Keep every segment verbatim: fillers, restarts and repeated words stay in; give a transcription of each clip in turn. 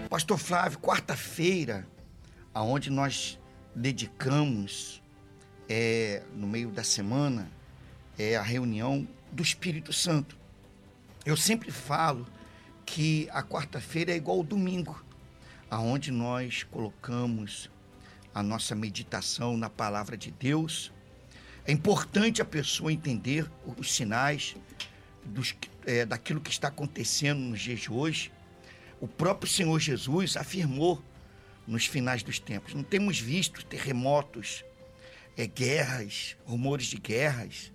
Pastor Flávio, quarta-feira, aonde nós dedicamos, é, no meio da semana, é a reunião do Espírito Santo. Eu sempre falo que a quarta-feira é igual ao domingo, aonde nós colocamos a nossa meditação na palavra de Deus. É importante a pessoa entender os sinais dos, é, daquilo que está acontecendo nos dias de hoje. O próprio Senhor Jesus afirmou nos finais dos tempos. Não temos visto terremotos, é, guerras, rumores de guerras,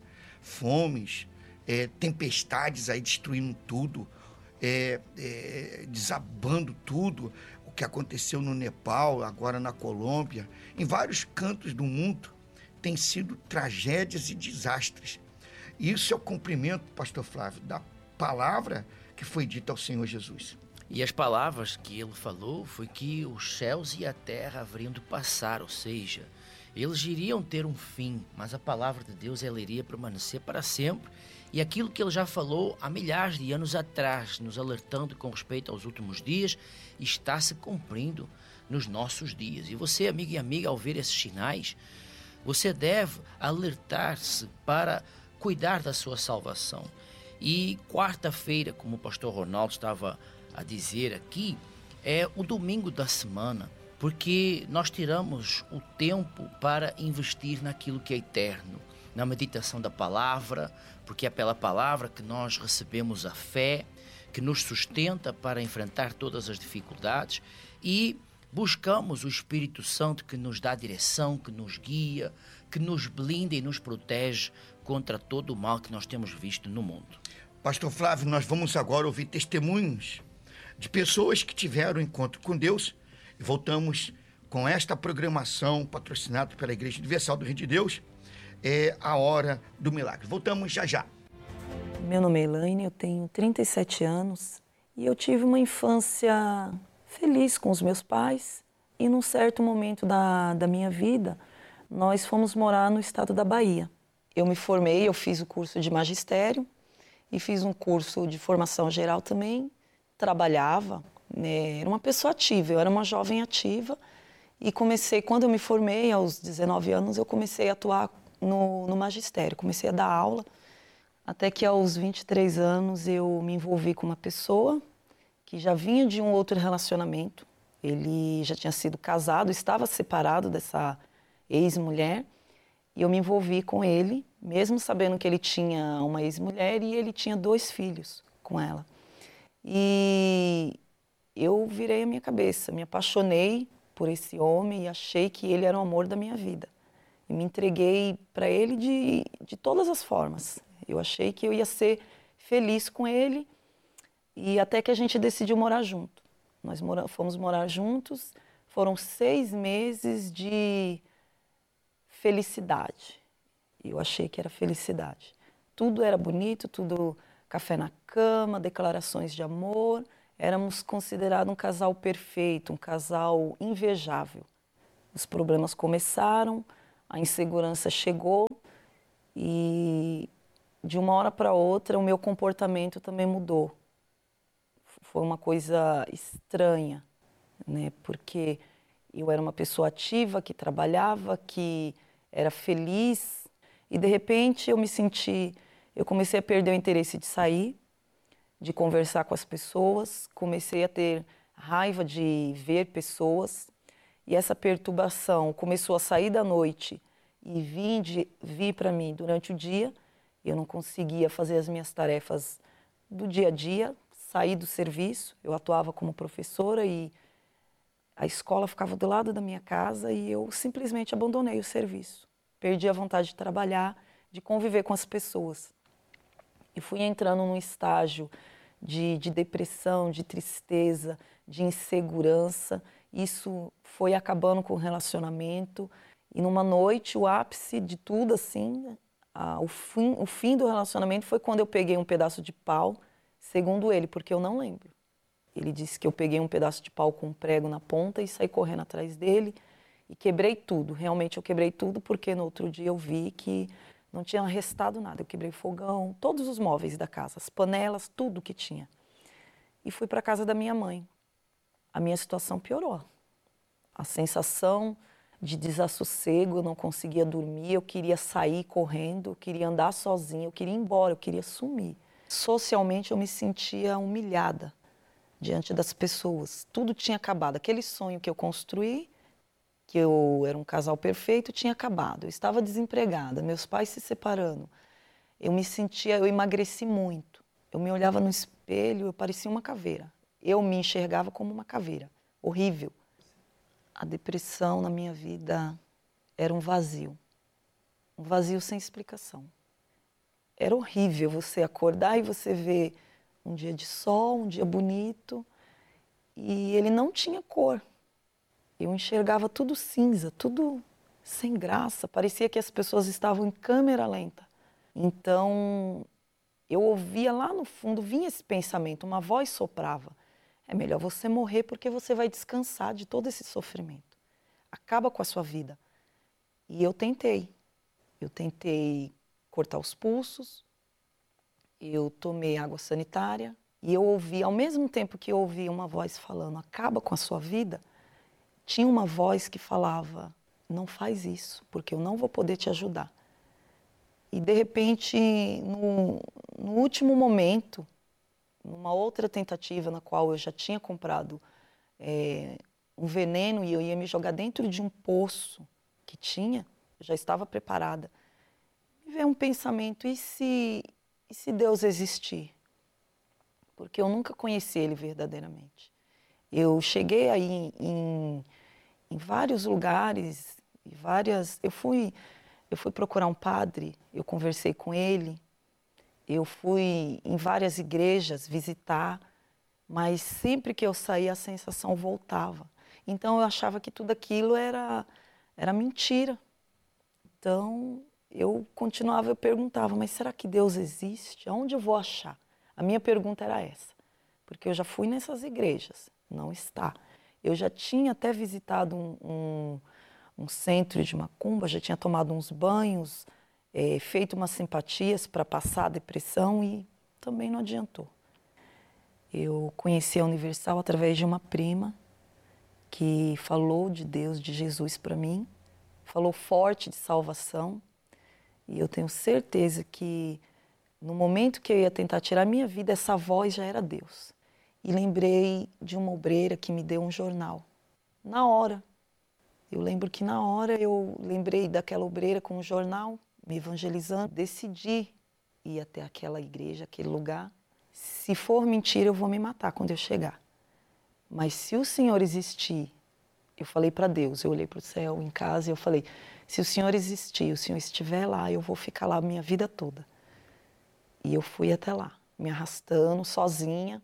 fomes, é, tempestades aí destruindo tudo, é, é, desabando tudo. O que aconteceu no Nepal, agora na Colômbia, em vários cantos do mundo, tem sido tragédias e desastres. Isso é o cumprimento, pastor Flávio, da palavra que foi dita ao Senhor Jesus. E as palavras que ele falou foi que os céus e a terra haveriam de passar, ou seja, eles iriam ter um fim, mas a palavra de Deus ela iria permanecer para sempre. E aquilo que ele já falou há milhares de anos atrás, nos alertando com respeito aos últimos dias, está se cumprindo nos nossos dias. E você, amigo e amiga, ao ver esses sinais, você deve alertar-se para cuidar da sua salvação. E quarta-feira, como o pastor Ronaldo estava a dizer aqui, é o domingo da semana, porque nós tiramos o tempo para investir naquilo que é eterno, na meditação da palavra, porque é pela palavra que nós recebemos a fé, que nos sustenta para enfrentar todas as dificuldades, e buscamos o Espírito Santo que nos dá direção, que nos guia, que nos blinda e nos protege contra todo o mal que nós temos visto no mundo. Pastor Flávio, nós vamos agora ouvir testemunhos de pessoas que tiveram encontro com Deus e voltamos com esta programação patrocinada pela Igreja Universal do Reino de Deus, é a Hora do Milagre. Voltamos já já. Meu nome é Elaine, eu tenho trinta e sete anos e eu tive uma infância feliz com os meus pais e num certo momento da, da minha vida nós fomos morar no estado da Bahia. Eu me formei, eu fiz o curso de magistério e fiz um curso de formação geral também, trabalhava, né, era uma pessoa ativa, eu era uma jovem ativa e comecei, quando eu me formei, aos dezenove anos, eu comecei a atuar no, no magistério, comecei a dar aula, até que aos vinte e três anos eu me envolvi com uma pessoa que já vinha de um outro relacionamento, ele já tinha sido casado, estava separado dessa ex-mulher, e eu me envolvi com ele, mesmo sabendo que ele tinha uma ex-mulher e ele tinha dois filhos com ela. E eu virei a minha cabeça, me apaixonei por esse homem e achei que ele era o amor da minha vida. E me entreguei para ele de, de todas as formas. Eu achei que eu ia ser feliz com ele e até que a gente decidiu morar junto. Nós mora, fomos morar juntos, foram seis meses de felicidade. Eu achei que era felicidade. Tudo era bonito, tudo café na cama, declarações de amor. Éramos considerados um casal perfeito, um casal invejável. Os problemas começaram, a insegurança chegou e de uma hora para outra o meu comportamento também mudou. Foi uma coisa estranha, né? Porque eu era uma pessoa ativa, que trabalhava, que era feliz e de repente eu me senti, eu comecei a perder o interesse de sair, de conversar com as pessoas, comecei a ter raiva de ver pessoas e essa perturbação começou a sair da noite e vir, de, vir para mim durante o dia. Eu não conseguia fazer as minhas tarefas do dia a dia, sair do serviço, eu atuava como professora e a escola ficava do lado da minha casa e eu simplesmente abandonei o serviço. Perdi a vontade de trabalhar, de conviver com as pessoas. E fui entrando num estágio de, de depressão, de tristeza, de insegurança. Isso foi acabando com o relacionamento. E numa noite, o ápice de tudo, assim, a, o, fim, o fim do relacionamento foi quando eu peguei um pedaço de pau, segundo ele, porque eu não lembro. Ele disse que eu peguei um pedaço de pau com um prego na ponta e saí correndo atrás dele e quebrei tudo. Realmente eu quebrei tudo porque no outro dia eu vi que não tinha restado nada. Eu quebrei o fogão, todos os móveis da casa, as panelas, tudo que tinha. E fui para a casa da minha mãe. a minha situação piorou. A sensação de desassossego, eu não conseguia dormir, eu queria sair correndo, eu queria andar sozinha, eu queria ir embora, eu queria sumir. Socialmente eu me sentia humilhada diante das pessoas. Tudo tinha acabado. Aquele sonho que eu construí, que eu era um casal perfeito, tinha acabado. Eu estava desempregada, meus pais se separando. Eu me sentia, eu emagreci muito. Eu me olhava no espelho, eu parecia uma caveira. Eu me enxergava como uma caveira. Horrível. A depressão na minha vida era um vazio. Um vazio sem explicação. Era horrível você acordar e você ver um dia de sol, um dia bonito, e ele não tinha cor. Eu enxergava tudo cinza, tudo sem graça. Parecia que as pessoas estavam em câmera lenta. Então, eu ouvia lá no fundo, vinha esse pensamento, uma voz soprava. É melhor você morrer porque você vai descansar de todo esse sofrimento. Acaba com a sua vida. E eu tentei. Eu tentei cortar os pulsos, eu tomei água sanitária e eu ouvi, ao mesmo tempo que eu ouvia uma voz falando, acaba com a sua vida, tinha uma voz que falava, não faz isso, porque eu não vou poder te ajudar. E de repente, no, no último momento, numa outra tentativa na qual eu já tinha comprado é, um veneno e eu ia me jogar dentro de um poço que tinha, eu já estava preparada. Me veio um pensamento, e se, e se Deus existir? Porque eu nunca conheci Ele verdadeiramente. Eu cheguei aí em, em, em vários lugares, e várias, eu fui, eu fui procurar um padre, eu conversei com ele, eu fui em várias igrejas visitar, mas sempre que eu saía a sensação voltava. Então eu achava que tudo aquilo era, era mentira. Então eu continuava, eu perguntava, mas será que Deus existe? Aonde eu vou achar? A minha pergunta era essa, porque eu já fui nessas igrejas, não está. Eu já tinha até visitado um, um, um centro de macumba, já tinha tomado uns banhos, é, feito umas simpatias para passar a depressão e também não adiantou. Eu conheci a Universal através de uma prima que falou de Deus, de Jesus para mim, falou forte de salvação, e eu tenho certeza que no momento que eu ia tentar tirar minha vida, essa voz já era Deus. E lembrei de uma obreira que me deu um jornal. Na hora. Eu lembro que na hora eu lembrei daquela obreira com um jornal, me evangelizando. Decidi ir até aquela igreja, aquele lugar. Se for mentira, eu vou me matar quando eu chegar. Mas se o Senhor existir, eu falei para Deus, eu olhei para o céu em casa e eu falei, se o Senhor existir, o Senhor estiver lá, eu vou ficar lá a minha vida toda. E eu fui até lá, me arrastando, sozinha.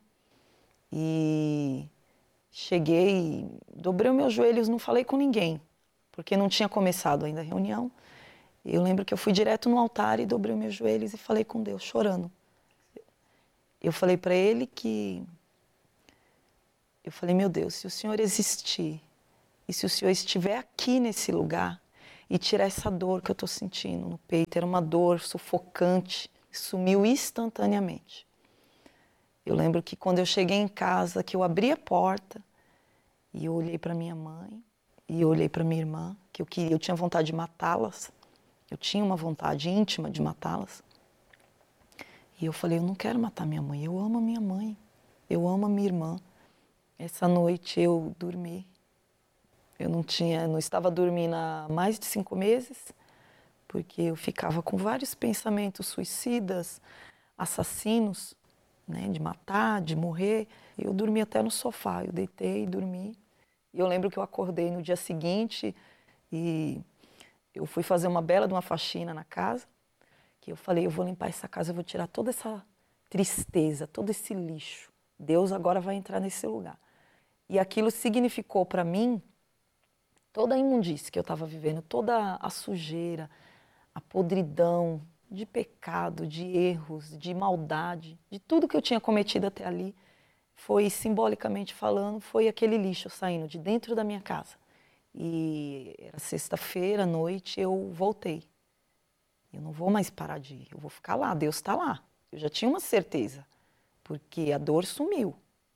E cheguei, dobrei os meus joelhos, não falei com ninguém, porque não tinha começado ainda a reunião. Eu lembro que eu fui direto no altar e dobrei os meus joelhos e falei com Deus, chorando. Eu falei para Ele que... Eu falei, meu Deus, se o Senhor existir, e se o Senhor estiver aqui nesse lugar, e tirar essa dor que eu estou sentindo no peito, era uma dor sufocante, sumiu instantaneamente. Eu lembro que quando eu cheguei em casa, que eu abri a porta e eu olhei para minha mãe e eu olhei para minha irmã, que eu queria, eu tinha vontade de matá-las. Eu tinha uma vontade íntima de matá-las. E eu falei, eu não quero matar minha mãe, eu amo a minha mãe, eu amo a minha irmã. Essa noite eu dormi. Eu não tinha, não estava dormindo há mais de cinco meses, porque eu ficava com vários pensamentos suicidas, assassinos, né, de matar, de morrer. Eu dormi até no sofá, eu deitei e dormi. E eu lembro que eu acordei no dia seguinte e eu fui fazer uma bela de uma faxina na casa, que eu falei, eu vou limpar essa casa, eu vou tirar toda essa tristeza, todo esse lixo. Deus agora vai entrar nesse lugar. E aquilo significou para mim toda a imundície que eu estava vivendo, toda a sujeira, a podridão de pecado, de erros, de maldade, de tudo que eu tinha cometido até ali, foi, simbolicamente falando, foi aquele lixo saindo de dentro da minha casa. E era sexta-feira à noite, eu voltei. Eu não vou mais parar de ir, eu vou ficar lá, Deus está lá. Eu já tinha uma certeza, porque a dor sumiu.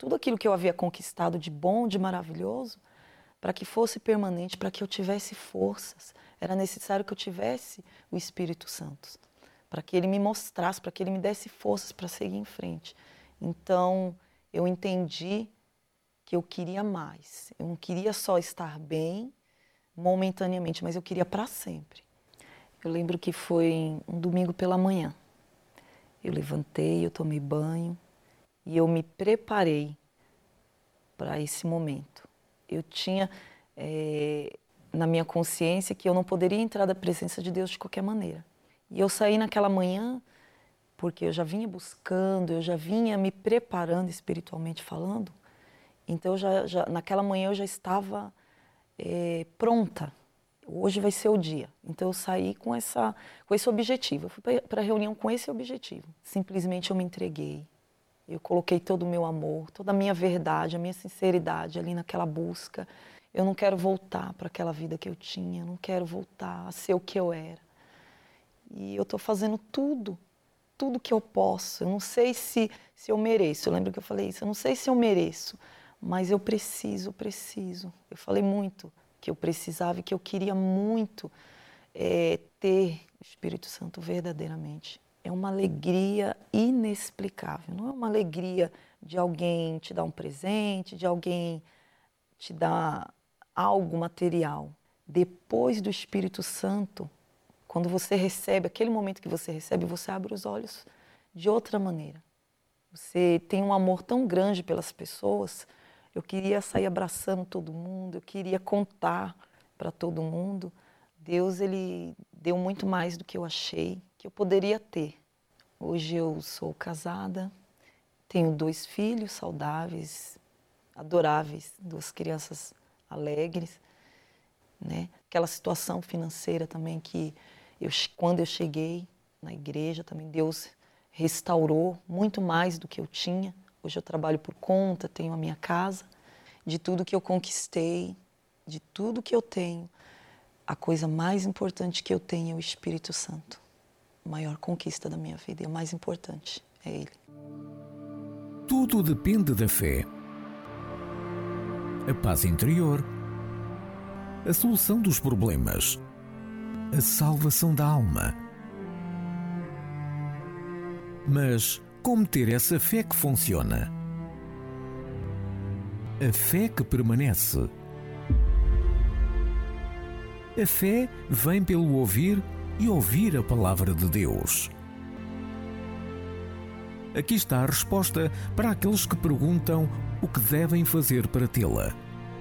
tudo aquilo que eu havia conquistado de bom, de maravilhoso, para que fosse permanente, para que eu tivesse forças. Era necessário que eu tivesse o Espírito Santo, para que ele me mostrasse, para que ele me desse forças para seguir em frente. Então, eu entendi que eu queria mais. Eu não queria só estar bem momentaneamente, mas eu queria para sempre. Eu lembro que foi um domingo pela manhã. Eu levantei, eu tomei banho e eu me preparei para esse momento. Eu tinha é, na minha consciência que eu não poderia entrar da presença de Deus de qualquer maneira. E eu saí naquela manhã porque eu já vinha buscando, eu já vinha me preparando espiritualmente falando. Então, eu já, já, naquela manhã eu já estava é, pronta. Hoje vai ser o dia. Então, eu saí com, essa, com esse objetivo. Eu fui para a reunião com esse objetivo. Simplesmente eu me entreguei. Eu coloquei todo o meu amor, toda a minha verdade, a minha sinceridade ali naquela busca. Eu não quero voltar para aquela vida que eu tinha, eu não quero voltar a ser o que eu era. E eu estou fazendo tudo, tudo que eu posso. Eu não sei se, se eu mereço. Eu lembro que eu falei isso, eu não sei se eu mereço, mas eu preciso, eu preciso. Eu falei muito que eu precisava e que eu queria muito é, ter o Espírito Santo verdadeiramente. É uma alegria inexplicável. Não é uma alegria de alguém te dar um presente, de alguém te dar algo material. Depois do Espírito Santo, quando você recebe, aquele momento que você recebe, você abre os olhos de outra maneira. Você tem um amor tão grande pelas pessoas. Eu queria sair abraçando todo mundo, eu queria contar para todo mundo. Deus, ele deu muito mais do que eu achei que eu poderia ter. Hoje eu sou casada, tenho dois filhos saudáveis, adoráveis, duas crianças alegres, né? Aquela situação financeira também que eu, quando eu cheguei na igreja, também Deus restaurou muito mais do que eu tinha. Hoje eu trabalho por conta, tenho a minha casa. De tudo que eu conquistei, de tudo que eu tenho, a coisa mais importante que eu tenho é o Espírito Santo. A maior conquista da minha vida e a mais importante é Ele. Tudo depende da fé. A paz interior, a solução dos problemas, a salvação da alma. Mas como ter essa fé que funciona? A fé que permanece. A fé vem pelo ouvir e ouvir a palavra de Deus. Aqui está a resposta para aqueles que perguntam o que devem fazer para tê-la.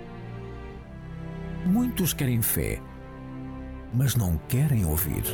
Muitos querem fé, mas não querem ouvir.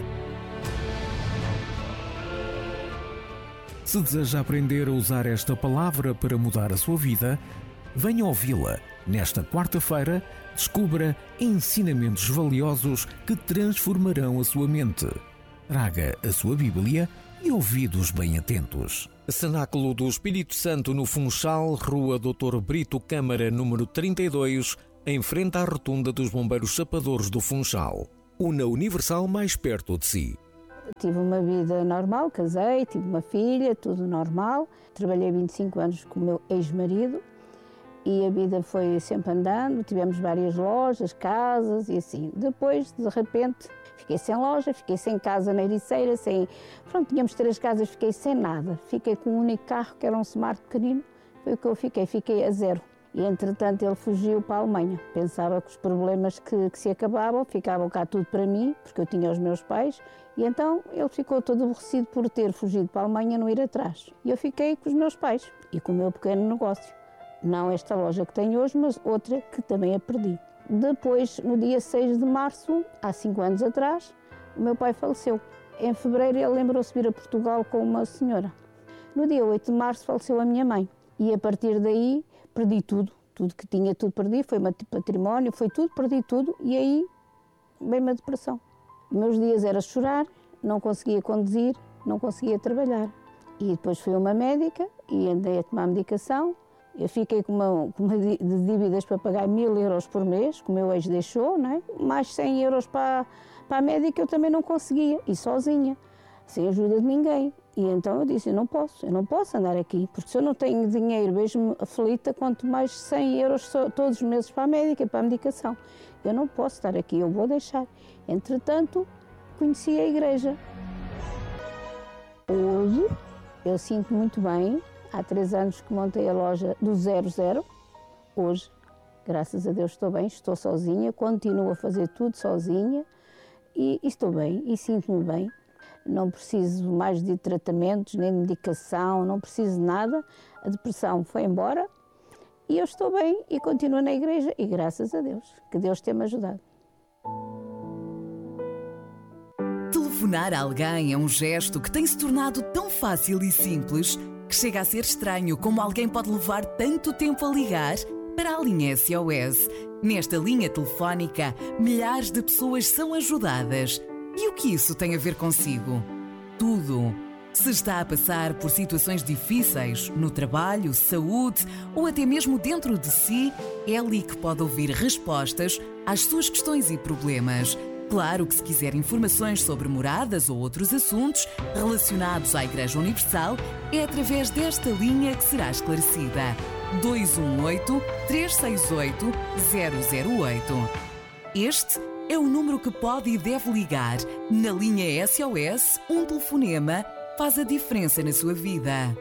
Se deseja aprender a usar esta palavra para mudar a sua vida, venha ouvi-la. Nesta quarta-feira, descubra ensinamentos valiosos que transformarão a sua mente. Traga a sua Bíblia e ouvidos bem atentos. Cenáculo do Espírito Santo no Funchal, Rua doutor Brito Câmara, número trinta e dois, em frente à rotunda dos Bombeiros Chapadores do Funchal. Una Universal mais perto de si. Tive uma vida normal, casei, tive uma filha, tudo normal. Trabalhei vinte e cinco anos com o meu ex-marido. E a vida foi sempre andando, tivemos várias lojas, casas e assim. Depois, de repente, fiquei sem loja, fiquei sem casa na Ericeira, sem... Pronto, tínhamos três casas, fiquei sem nada. Fiquei com um único carro, que era um Smart pequenino, foi o que eu fiquei, fiquei a zero. E, entretanto, ele fugiu para a Alemanha. Pensava que os problemas que, que se acabavam, ficavam cá tudo para mim, porque eu tinha os meus pais. E então, ele ficou todo aborrecido por ter fugido para a Alemanha e não ir atrás. E eu fiquei com os meus pais e com o meu pequeno negócio. Não esta loja que tenho hoje, mas outra que também a perdi. Depois, no dia seis de março, há cinco anos atrás, o meu pai faleceu. Em fevereiro, ele lembrou-se de vir a Portugal com uma senhora. No dia oito de março, faleceu a minha mãe. E a partir daí, perdi tudo. Tudo que tinha, tudo perdi. Foi meu património, foi tudo, perdi tudo. E aí, veio-me a depressão. Os meus dias era chorar, não conseguia conduzir, não conseguia trabalhar. E depois fui a uma médica e andei a tomar medicação. Eu fiquei com uma, com uma de dívidas para pagar mil euros por mês, que o meu ex deixou, não é? Mais cem euros para, para a médica eu também não conseguia, e sozinha. sem ajuda de ninguém. E então eu disse, eu não posso, eu não posso andar aqui, porque se eu não tenho dinheiro, vejo-me aflita, quanto mais cem euros todos os meses para a médica, para a medicação. Eu não posso estar aqui, eu vou deixar. Entretanto, conheci a igreja. Hoje, eu sinto muito bem, há três anos que montei a loja do zero zero. Hoje, graças a Deus, estou bem, estou sozinha, continuo a fazer tudo sozinha e, e estou bem e sinto-me bem. Não preciso mais de tratamentos, nem de medicação, não preciso de nada. A depressão foi embora e eu estou bem e continuo na igreja e graças a Deus, que Deus tem-me ajudado. Telefonar a alguém é um gesto que tem se tornado tão fácil e simples que chega a ser estranho como alguém pode levar tanto tempo a ligar para a linha S O S. Nesta linha telefónica, milhares de pessoas são ajudadas. E o que isso tem a ver consigo? Tudo. Se está a passar por situações difíceis, no trabalho, saúde ou até mesmo dentro de si, é ali que pode ouvir respostas às suas questões e problemas. Claro que se quiser informações sobre moradas ou outros assuntos relacionados à Igreja Universal, é através desta linha que será esclarecida. dois um oito, três seis oito, zero zero oito. Este é o número que pode e deve ligar. Na linha S O S, um telefonema faz a diferença na sua vida.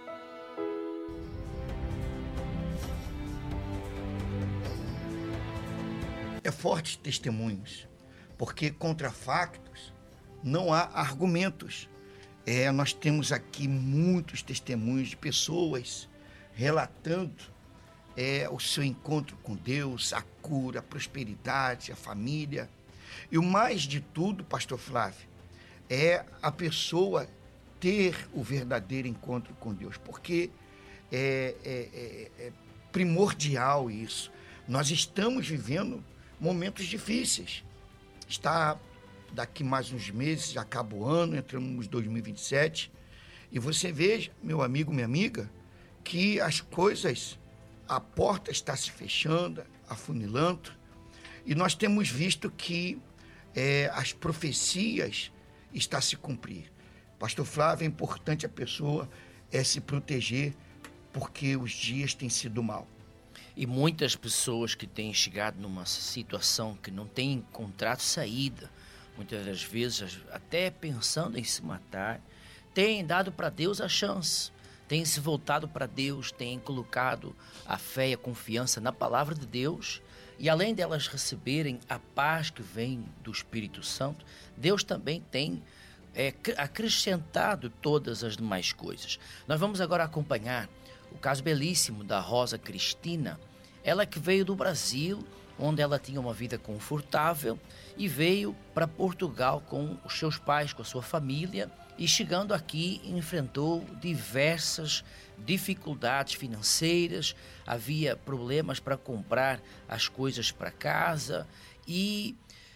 É fortes testemunhos, porque contra factos não há argumentos. É, nós temos aqui muitos testemunhos de pessoas relatando é, o seu encontro com Deus, a cura, a prosperidade, a família. E o mais de tudo, pastor Flávio, é a pessoa ter o verdadeiro encontro com Deus, porque é, é, é, é primordial isso. Nós estamos vivendo momentos difíceis. Está daqui mais uns meses, já acaba o ano, entramos em dois mil e vinte e sete, e você veja, meu amigo, minha amiga, que as coisas, a porta está se fechando, afunilando, e nós temos visto que é, as profecias estão a se cumprir. Pastor Flávio, é importante a pessoa é, se proteger, porque os dias têm sido mal. E muitas pessoas que têm chegado numa situação que não têm encontrado saída, muitas das vezes até pensando em se matar, têm dado para Deus a chance, têm se voltado para Deus, têm colocado a fé e a confiança na palavra de Deus, e além delas receberem a paz que vem do Espírito Santo, Deus também tem é, acrescentado todas as demais coisas. Nós vamos agora acompanhar o caso belíssimo da Rosa Cristina, ela que veio do Brasil, onde ela tinha uma vida confortável, e veio para Portugal com os seus pais, com a sua família, e chegando aqui enfrentou diversas dificuldades financeiras, havia problemas para comprar as coisas para casa, e,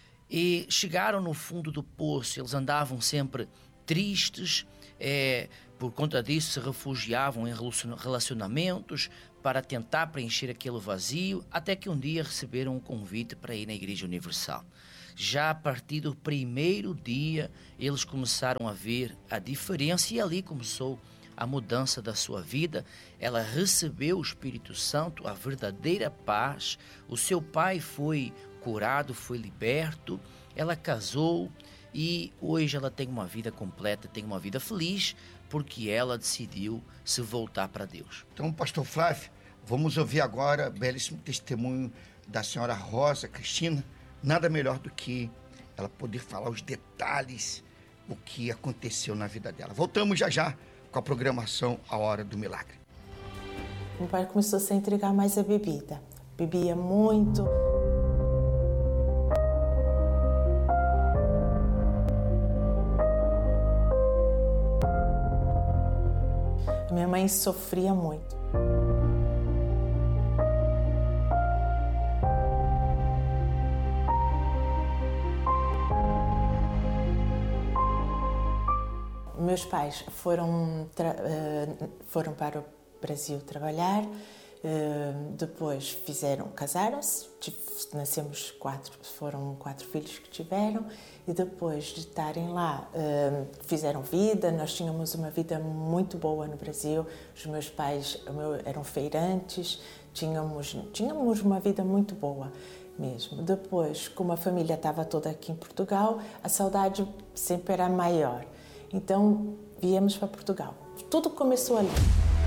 e chegaram no fundo do poço. Eles andavam sempre tristes, é, por conta disso se refugiavam em relacionamentos para tentar preencher aquele vazio, até que um dia receberam um convite para ir na Igreja Universal. Já a partir do primeiro dia, eles começaram a ver a diferença, e ali começou a mudança da sua vida. Ela recebeu o Espírito Santo, a verdadeira paz, o seu pai foi curado, foi liberto, ela casou, e hoje ela tem uma vida completa, tem uma vida feliz, porque ela decidiu se voltar para Deus. Então, pastor Flávio, vamos ouvir agora o belíssimo testemunho da senhora Rosa Cristina. Nada melhor do que ela poder falar os detalhes, o que aconteceu na vida dela. Voltamos já já com a programação A Hora do Milagre. Meu pai começou a se entregar mais à bebida. Bebia muito. Minha mãe sofria muito. Meus pais foram, foram para o Brasil trabalhar. Depois fizeram, casaram-se, nascemos quatro, foram quatro filhos que tiveram, e depois de estarem lá fizeram vida. Nós tínhamos uma vida muito boa no Brasil, os meus pais eram feirantes, tínhamos, tínhamos uma vida muito boa mesmo. Depois, como a família estava toda aqui em Portugal, a saudade sempre era maior, então viemos para Portugal. Tudo começou ali.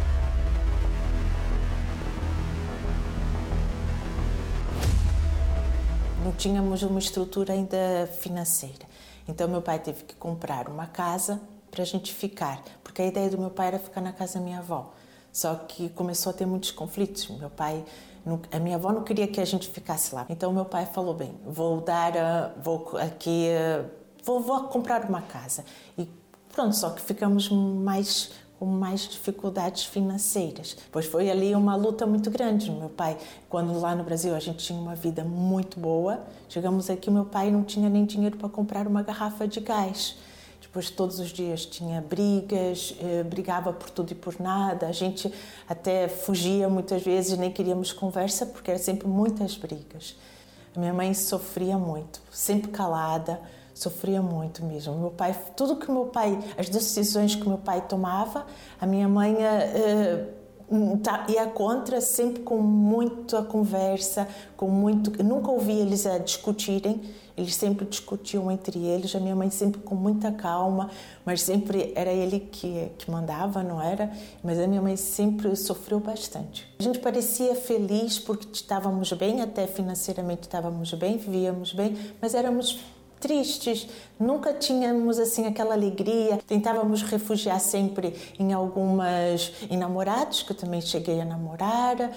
Não tínhamos uma estrutura ainda financeira. Então, meu pai teve que comprar uma casa para a gente ficar, porque a ideia do meu pai era ficar na casa da minha avó. Só que começou a ter muitos conflitos. Meu pai, a minha avó não queria que a gente ficasse lá. Então, meu pai falou, bem, vou dar, vou aqui, vou, vou comprar uma casa. E pronto, só que ficamos mais... com mais dificuldades financeiras. Pois foi ali uma luta muito grande. Meu pai, quando lá no Brasil a gente tinha uma vida muito boa, chegamos aqui, meu pai não tinha nem dinheiro para comprar uma garrafa de gás. Depois, todos os dias tinha brigas, eh, brigava por tudo e por nada. A gente até fugia muitas vezes, nem queríamos conversa, porque eram sempre muitas brigas. A minha mãe sofria muito, sempre calada, sofria muito mesmo. Meu pai, tudo que meu pai, as decisões que meu pai tomava, a minha mãe uh, ia contra, sempre com muita conversa, com muito. Eu nunca ouvi eles a discutirem. Eles sempre discutiam entre eles. A minha mãe sempre com muita calma, mas sempre era ele que que mandava, não era? Mas a minha mãe sempre sofreu bastante. A gente parecia feliz porque estávamos bem, até financeiramente estávamos bem, vivíamos bem, mas éramos tristes, nunca tínhamos assim aquela alegria. Tentávamos refugiar sempre em algumas em namorados, que eu também cheguei a namorar, uh,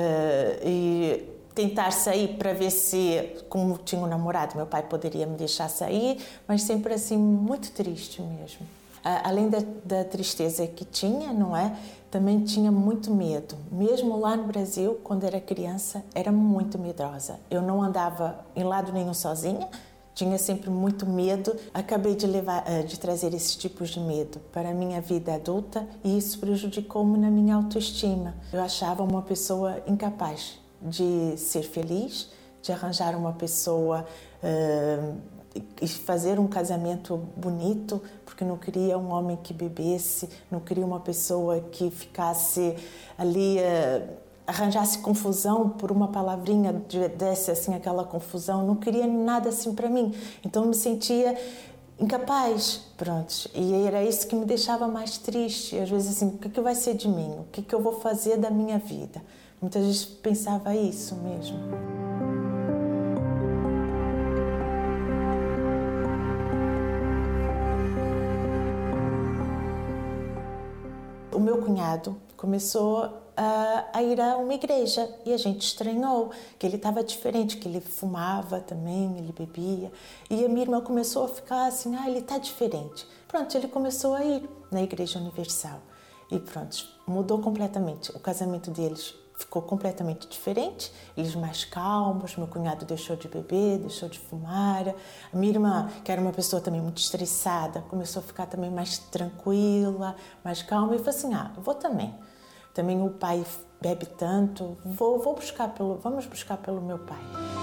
e tentar sair para ver se, como tinha um namorado, meu pai poderia me deixar sair, mas sempre assim muito triste mesmo. Uh, além da, da tristeza que tinha, não é? Também tinha muito medo. Mesmo lá no Brasil, quando era criança, era muito medrosa. Eu não andava em lado nenhum sozinha. Tinha sempre muito medo. Acabei de, levar, de trazer esses tipos de medo para a minha vida adulta e isso prejudicou-me na minha autoestima. Eu achava uma pessoa incapaz de ser feliz, de arranjar uma pessoa uh, e fazer um casamento bonito, porque não queria um homem que bebesse, não queria uma pessoa que ficasse ali... Uh, arranjasse confusão por uma palavrinha, desse assim aquela confusão, não queria nada assim para mim. Então eu me sentia incapaz, pronto. E era isso que me deixava mais triste. Às vezes assim, o que, que vai ser de mim? O que, que eu vou fazer da minha vida? Muitas vezes pensava isso mesmo. O meu cunhado começou a, a ir a uma igreja e a gente estranhou que ele estava diferente, que ele fumava também, ele bebia. E a minha irmã começou a ficar assim, ah, ele está diferente. Pronto, ele começou a ir na Igreja Universal e pronto, mudou completamente. O casamento deles ficou completamente diferente, eles mais calmos, meu cunhado deixou de beber, deixou de fumar. A minha irmã, que era uma pessoa também muito estressada, começou a ficar também mais tranquila, mais calma e falou assim, ah, eu vou também. Também o pai bebe tanto, vou, vou buscar pelo, vamos buscar pelo meu pai.